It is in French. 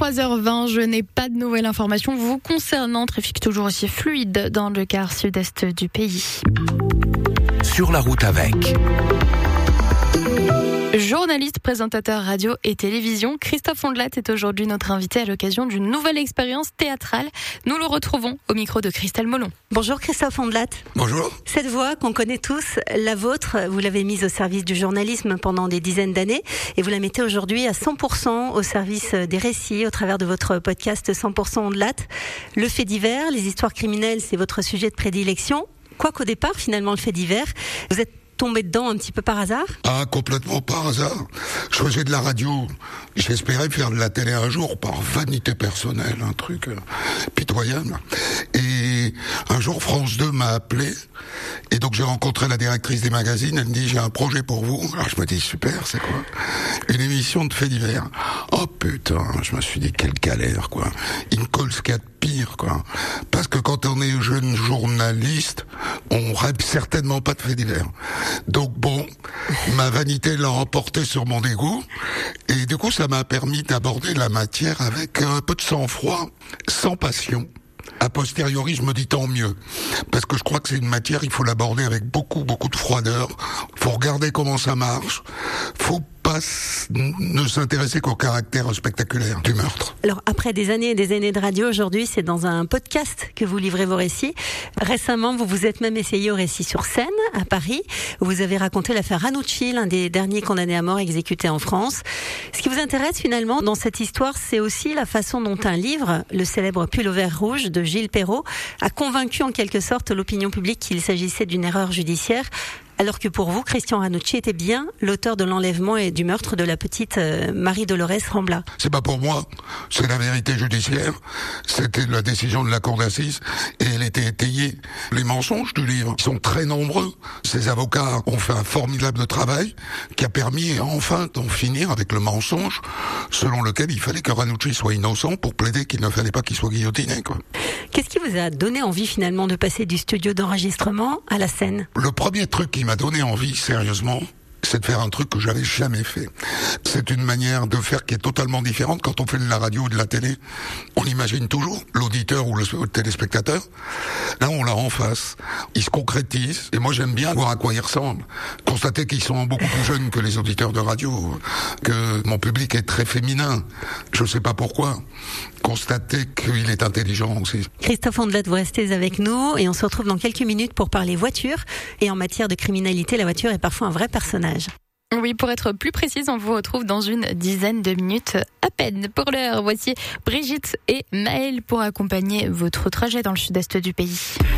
3h20, je n'ai pas de nouvelles informations vous concernant. Trafic toujours aussi fluide dans le quart sud-est du pays. Sur la route avec... Journaliste, présentateur radio et télévision, Christophe Ondelat est aujourd'hui notre invité à l'occasion d'une nouvelle expérience théâtrale. Nous le retrouvons au micro de Christelle Molon. Bonjour Christophe Ondelat. Bonjour. Cette voix qu'on connaît tous, la vôtre, vous l'avez mise au service du journalisme pendant des dizaines d'années et vous la mettez aujourd'hui à 100% au service des récits au travers de votre podcast 100% Ondelat. Le fait divers, les histoires criminelles, c'est votre sujet de prédilection. Quoiqu'au départ, finalement, le fait divers, vous êtes tombé dedans un petit peu par hasard ? Ah, complètement par hasard. Je faisais de la radio. J'espérais faire de la télé un jour par vanité personnelle, un truc pitoyable. Et un jour, France 2 m'a appelé. Et donc, j'ai rencontré la directrice des magazines. Elle me dit, j'ai un projet pour vous. Alors, je me dis, super, c'est quoi ? Une émission de faits divers. Oh putain, je me suis dit, quelle galère, quoi. Il me colle ce qu'il y a de pire, quoi. Parce que quand on est jeune journaliste, on rêve certainement pas de faits divers. Donc bon, ma vanité l'a emporté sur mon dégoût, et du coup ça m'a permis d'aborder la matière avec un peu de sang-froid, sans passion. A posteriori, je me dis tant mieux, parce que je crois que c'est une matière, il faut l'aborder avec beaucoup de froideur, faut regarder comment ça marche, faut pas ne s'intéresser qu'au caractère spectaculaire du meurtre. Alors après des années et des années de radio, aujourd'hui c'est dans un podcast que vous livrez vos récits. Récemment, vous vous êtes même essayé au récit sur scène à Paris, où vous avez raconté l'affaire Ranucci, l'un des derniers condamnés à mort exécutés en France. Ce qui vous intéresse finalement dans cette histoire, c'est aussi la façon dont un livre, le célèbre Pull au vert rouge de Gilles Perrault, a convaincu en quelque sorte l'opinion publique qu'il s'agissait d'une erreur judiciaire. Alors que pour vous, Christian Ranucci était bien l'auteur de l'enlèvement et du meurtre de la petite Marie-Dolores Rambla. C'est pas pour moi, c'est la vérité judiciaire. C'était la décision de la cour d'assises et elle était étayée. Les mensonges du livre sont très nombreux. Ces avocats ont fait un formidable travail qui a permis enfin d'en finir avec le mensonge selon lequel il fallait que Ranucci soit innocent pour plaider qu'il ne fallait pas qu'il soit guillotiné, quoi. Qu'est-ce qui vous a donné envie finalement de passer du studio d'enregistrement à la scène ? Le premier truc qui m'a donné envie, sérieusement, c'est de faire un truc que j'avais jamais fait. C'est une manière de faire qui est totalement différente. Quand on fait de la radio ou de la télé, on imagine toujours l'auditeur ou le téléspectateur. Là, on l'a en face. Il se concrétise. Et moi, j'aime bien voir à quoi il ressemble. Constater qu'ils sont beaucoup plus jeunes que les auditeurs de radio. Que mon public est très féminin. Je sais pas pourquoi. Constater qu'il est intelligent aussi. Christophe Ondelat, vous restez avec nous et on se retrouve dans quelques minutes pour parler voiture. Et en matière de criminalité, la voiture est parfois un vrai personnage. Oui, pour être plus précise, on vous retrouve dans une dizaine de minutes à peine. Pour l'heure, voici Brigitte et Maël pour accompagner votre trajet dans le sud-est du pays.